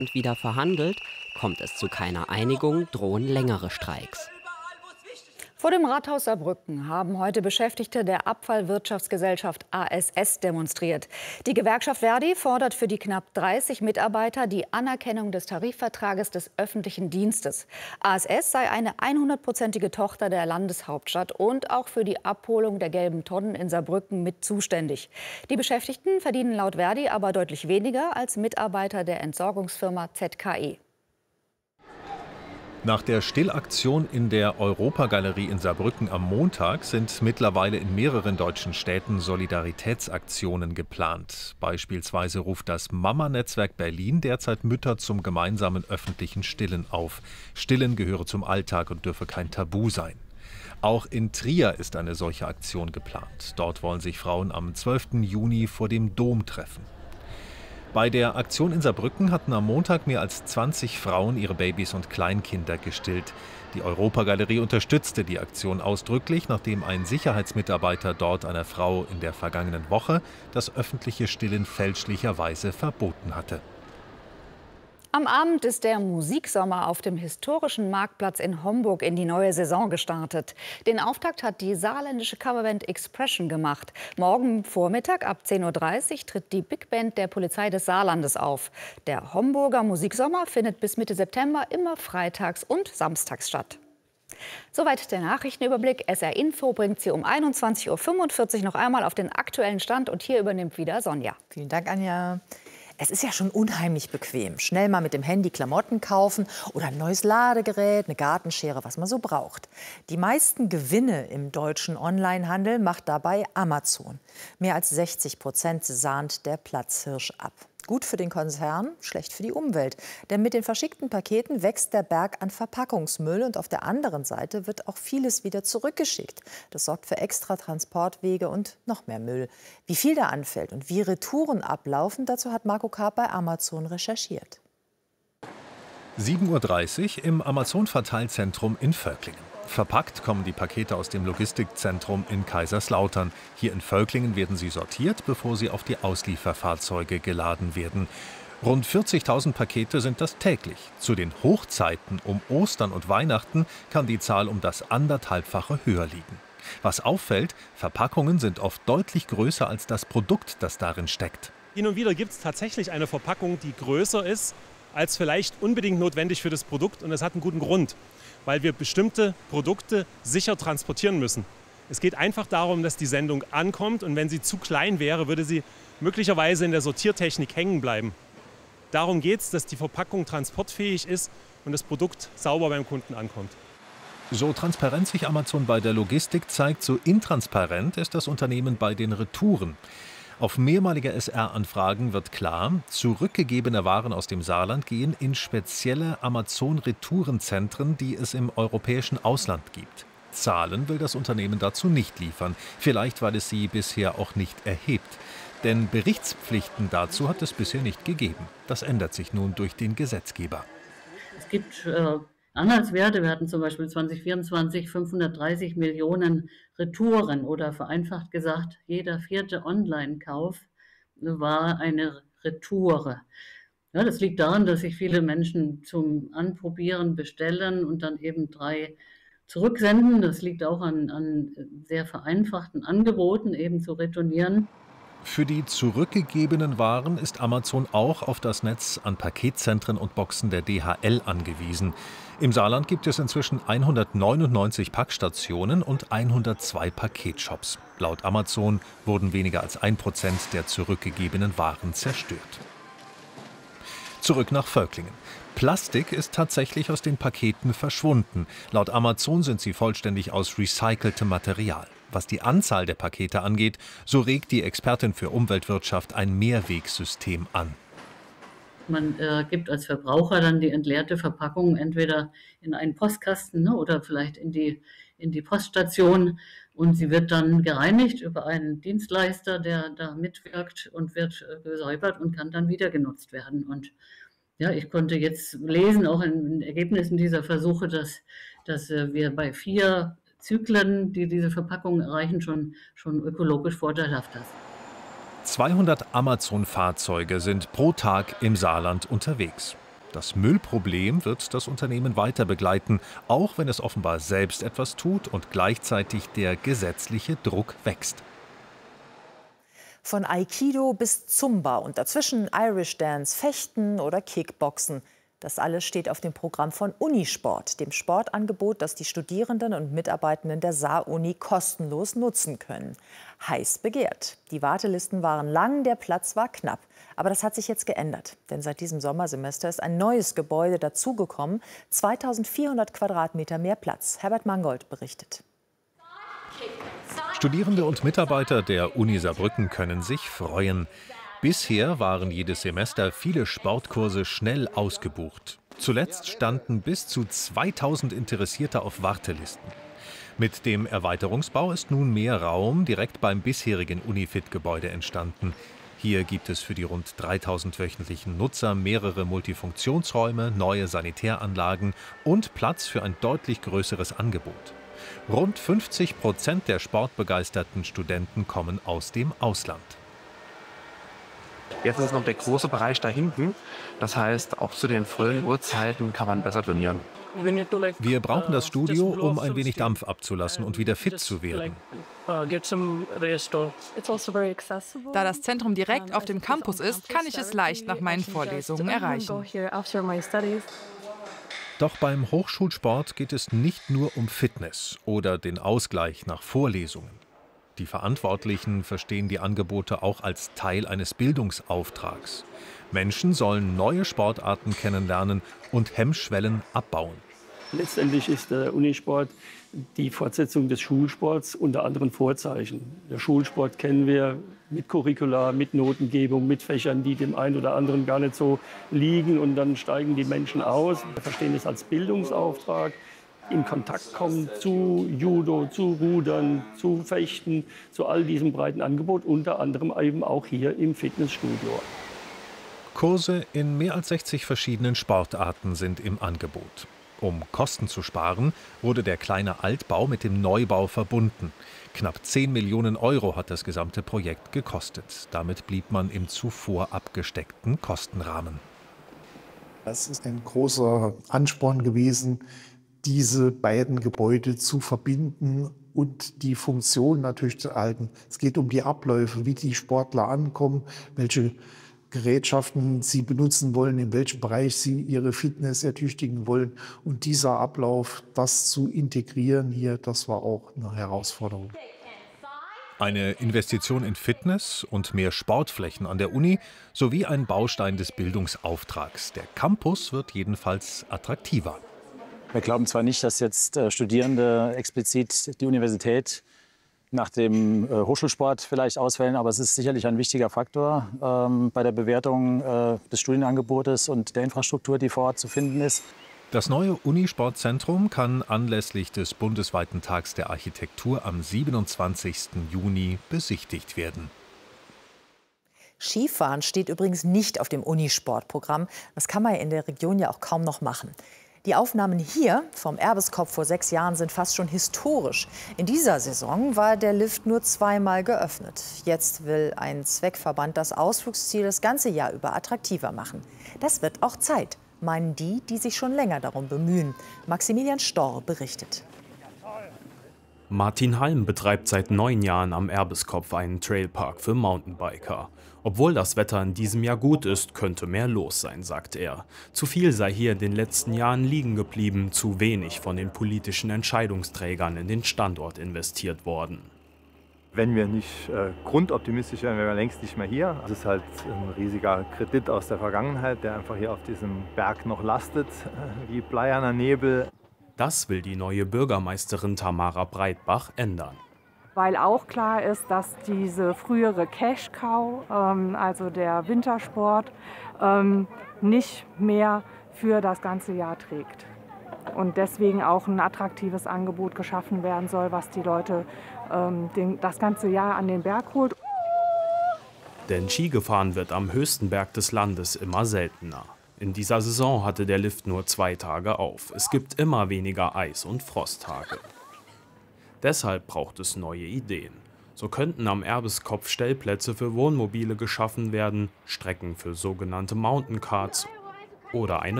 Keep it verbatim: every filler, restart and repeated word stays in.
wieder verhandelt, kommt es zu keiner Einigung, drohen längere Streiks. Vor dem Rathaus Saarbrücken haben heute Beschäftigte der Abfallwirtschaftsgesellschaft A S S demonstriert. Die Gewerkschaft Verdi fordert für die knapp dreißig Mitarbeiter die Anerkennung des Tarifvertrages des öffentlichen Dienstes. A S S sei eine hundertprozentige Tochter der Landeshauptstadt und auch für die Abholung der gelben Tonnen in Saarbrücken mit zuständig. Die Beschäftigten verdienen laut Verdi aber deutlich weniger als Mitarbeiter der Entsorgungsfirma Z K E. Nach der Stillaktion in der Europagalerie in Saarbrücken am Montag sind mittlerweile in mehreren deutschen Städten Solidaritätsaktionen geplant. Beispielsweise ruft das Mama-Netzwerk Berlin derzeit Mütter zum gemeinsamen öffentlichen Stillen auf. Stillen gehöre zum Alltag und dürfe kein Tabu sein. Auch in Trier ist eine solche Aktion geplant. Dort wollen sich Frauen am zwölften Juni vor dem Dom treffen. Bei der Aktion in Saarbrücken hatten am Montag mehr als zwanzig Frauen ihre Babys und Kleinkinder gestillt. Die Europagalerie unterstützte die Aktion ausdrücklich, nachdem ein Sicherheitsmitarbeiter dort einer Frau in der vergangenen Woche das öffentliche Stillen fälschlicherweise verboten hatte. Am Abend ist der Musiksommer auf dem historischen Marktplatz in Homburg in die neue Saison gestartet. Den Auftakt hat die saarländische Coverband Expression gemacht. Morgen Vormittag ab zehn Uhr dreißig tritt die Big Band der Polizei des Saarlandes auf. Der Homburger Musiksommer findet bis Mitte September immer freitags und samstags statt. Soweit der Nachrichtenüberblick. S R Info bringt Sie um einundzwanzig Uhr fünfundvierzig noch einmal auf den aktuellen Stand. Und hier übernimmt wieder Sonja. Vielen Dank, Anja. Es ist ja schon unheimlich bequem. Schnell mal mit dem Handy Klamotten kaufen oder ein neues Ladegerät, eine Gartenschere, was man so braucht. Die meisten Gewinne im deutschen Onlinehandel macht dabei Amazon. Mehr als sechzig Prozent sahnt der Platzhirsch ab. Gut für den Konzern, schlecht für die Umwelt. Denn mit den verschickten Paketen wächst der Berg an Verpackungsmüll und auf der anderen Seite wird auch vieles wieder zurückgeschickt. Das sorgt für extra Transportwege und noch mehr Müll. Wie viel da anfällt und wie Retouren ablaufen, dazu hat Marco Karp bei Amazon recherchiert. sieben Uhr dreißig im Amazon-Verteilzentrum in Völklingen. Verpackt kommen die Pakete aus dem Logistikzentrum in Kaiserslautern. Hier in Völklingen werden sie sortiert, bevor sie auf die Auslieferfahrzeuge geladen werden. Rund vierzigtausend Pakete sind das täglich. Zu den Hochzeiten um Ostern und Weihnachten kann die Zahl um das anderthalbfache höher liegen. Was auffällt, Verpackungen sind oft deutlich größer als das Produkt, das darin steckt. Hin und wieder gibt es tatsächlich eine Verpackung, die größer ist als vielleicht unbedingt notwendig für das Produkt. Und das hat einen guten Grund, weil wir bestimmte Produkte sicher transportieren müssen. Es geht einfach darum, dass die Sendung ankommt und wenn sie zu klein wäre, würde sie möglicherweise in der Sortiertechnik hängen bleiben. Darum geht es, dass die Verpackung transportfähig ist und das Produkt sauber beim Kunden ankommt. So transparent sich Amazon bei der Logistik zeigt, so intransparent ist das Unternehmen bei den Retouren. Auf mehrmalige S R-Anfragen wird klar, zurückgegebene Waren aus dem Saarland gehen in spezielle Amazon-Retourenzentren, die es im europäischen Ausland gibt. Zahlen will das Unternehmen dazu nicht liefern, vielleicht weil es sie bisher auch nicht erhebt. Denn Berichtspflichten dazu hat es bisher nicht gegeben. Das ändert sich nun durch den Gesetzgeber. Es gibt äh, Anhaltswerte. Wir hatten zum Beispiel zweitausendvierundzwanzig fünfhundertdreißig Millionen Retouren oder vereinfacht gesagt, jeder vierte Online-Kauf war eine Retoure. Ja, das liegt daran, dass sich viele Menschen zum Anprobieren bestellen und dann eben drei zurücksenden. Das liegt auch an, an sehr vereinfachten Angeboten, eben zu retournieren. Für die zurückgegebenen Waren ist Amazon auch auf das Netz an Paketzentren und Boxen der D H L angewiesen. Im Saarland gibt es inzwischen hundertneunundneunzig Packstationen und hundertzwei Paketshops. Laut Amazon wurden weniger als ein Prozent der zurückgegebenen Waren zerstört. Zurück nach Völklingen. Plastik ist tatsächlich aus den Paketen verschwunden. Laut Amazon sind sie vollständig aus recyceltem Material. Was die Anzahl der Pakete angeht, so regt die Expertin für Umweltwirtschaft ein Mehrwegsystem an. Man äh, gibt als Verbraucher dann die entleerte Verpackung entweder in einen Postkasten, ne, oder vielleicht in die, in die Poststation und sie wird dann gereinigt über einen Dienstleister, der da mitwirkt und wird äh, gesäubert und kann dann wieder genutzt werden. Und ja, ich konnte jetzt lesen, auch in den Ergebnissen dieser Versuche, dass, dass äh, wir bei vier Zyklen, die diese Verpackung erreichen, schon, schon ökologisch vorteilhaft ist. zweihundert Amazon-Fahrzeuge sind pro Tag im Saarland unterwegs. Das Müllproblem wird das Unternehmen weiter begleiten, auch wenn es offenbar selbst etwas tut und gleichzeitig der gesetzliche Druck wächst. Von Aikido bis Zumba und dazwischen Irish Dance, Fechten oder Kickboxen. Das alles steht auf dem Programm von Unisport, dem Sportangebot, das die Studierenden und Mitarbeitenden der Saar-Uni kostenlos nutzen können. Heiß begehrt. Die Wartelisten waren lang, der Platz war knapp. Aber das hat sich jetzt geändert. Denn seit diesem Sommersemester ist ein neues Gebäude dazugekommen. zweitausendvierhundert Quadratmeter mehr Platz. Herbert Mangold berichtet. Studierende und Mitarbeiter der Uni Saarbrücken können sich freuen. Bisher waren jedes Semester viele Sportkurse schnell ausgebucht. Zuletzt standen bis zu zweitausend Interessierte auf Wartelisten. Mit dem Erweiterungsbau ist nun mehr Raum direkt beim bisherigen Unifit-Gebäude entstanden. Hier gibt es für die rund dreitausend wöchentlichen Nutzer mehrere Multifunktionsräume, neue Sanitäranlagen und Platz für ein deutlich größeres Angebot. Rund fünfzig Prozent der sportbegeisterten Studenten kommen aus dem Ausland. Jetzt ist noch der große Bereich da hinten. Das heißt, auch zu den frühen Uhrzeiten kann man besser trainieren. Wir brauchen das Studio, um ein wenig Dampf abzulassen und wieder fit zu werden. Da das Zentrum direkt auf dem Campus ist, kann ich es leicht nach meinen Vorlesungen erreichen. Doch beim Hochschulsport geht es nicht nur um Fitness oder den Ausgleich nach Vorlesungen. Die Verantwortlichen verstehen die Angebote auch als Teil eines Bildungsauftrags. Menschen sollen neue Sportarten kennenlernen und Hemmschwellen abbauen. Letztendlich ist der Unisport die Fortsetzung des Schulsports unter anderen Vorzeichen. Der Schulsport kennen wir mit Curricula, mit Notengebung, mit Fächern, die dem einen oder anderen gar nicht so liegen. Und dann steigen die Menschen aus. Wir verstehen es als Bildungsauftrag. In Kontakt kommen zu Judo, zu Rudern, zu Fechten, zu all diesem breiten Angebot, unter anderem eben auch hier im Fitnessstudio. Kurse in mehr als sechzig verschiedenen Sportarten sind im Angebot. Um Kosten zu sparen, wurde der kleine Altbau mit dem Neubau verbunden. Knapp zehn Millionen Euro hat das gesamte Projekt gekostet. Damit blieb man im zuvor abgesteckten Kostenrahmen. Das ist ein großer Ansporn gewesen, diese beiden Gebäude zu verbinden und die Funktion natürlich zu erhalten. Es geht um die Abläufe, wie die Sportler ankommen, welche Gerätschaften sie benutzen wollen, in welchem Bereich sie ihre Fitness ertüchtigen wollen. Und dieser Ablauf, das zu integrieren hier, das war auch eine Herausforderung. Eine Investition in Fitness und mehr Sportflächen an der Uni sowie ein Baustein des Bildungsauftrags. Der Campus wird jedenfalls attraktiver. Wir glauben zwar nicht, dass jetzt Studierende explizit die Universität nach dem Hochschulsport vielleicht auswählen, aber es ist sicherlich ein wichtiger Faktor ähm, bei der Bewertung äh, des Studienangebotes und der Infrastruktur, die vor Ort zu finden ist. Das neue Unisportzentrum kann anlässlich des bundesweiten Tags der Architektur am siebenundzwanzigsten Juni besichtigt werden. Skifahren steht übrigens nicht auf dem Unisportprogramm. Das kann man in der Region ja auch kaum noch machen. Die Aufnahmen hier vom Erbeskopf vor sechs Jahren sind fast schon historisch. In dieser Saison war der Lift nur zweimal geöffnet. Jetzt will ein Zweckverband das Ausflugsziel das ganze Jahr über attraktiver machen. Das wird auch Zeit, meinen die, die sich schon länger darum bemühen. Maximilian Storr berichtet. Martin Halm betreibt seit neun Jahren am Erbeskopf einen Trailpark für Mountainbiker. Obwohl das Wetter in diesem Jahr gut ist, könnte mehr los sein, sagt er. Zu viel sei hier in den letzten Jahren liegen geblieben, zu wenig von den politischen Entscheidungsträgern in den Standort investiert worden. Wenn wir nicht äh, grundoptimistisch wären, wären wir längst nicht mehr hier. Das ist halt ein riesiger Kredit aus der Vergangenheit, der einfach hier auf diesem Berg noch lastet, äh, wie bleierner Nebel. Das will die neue Bürgermeisterin Tamara Breitbach ändern. Weil auch klar ist, dass diese frühere Cash-Cow, ähm, also der Wintersport, ähm, nicht mehr für das ganze Jahr trägt. Und deswegen auch ein attraktives Angebot geschaffen werden soll, was die Leute ähm, den, das ganze Jahr an den Berg holt. Denn Ski gefahren wird am höchsten Berg des Landes immer seltener. In dieser Saison hatte der Lift nur zwei Tage auf. Es gibt immer weniger Eis- und Frosttage. Deshalb braucht es neue Ideen. So könnten am Erbeskopf Stellplätze für Wohnmobile geschaffen werden, Strecken für sogenannte Mountaincarts oder eine